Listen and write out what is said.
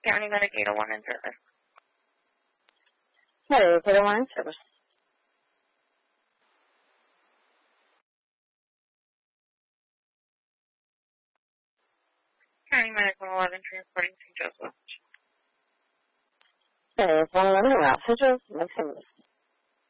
County Medicaid 1 in service. Medicaid 1 in service. County Medical 11 transporting St. Joseph. Medicaid 111 St. Joseph, make service.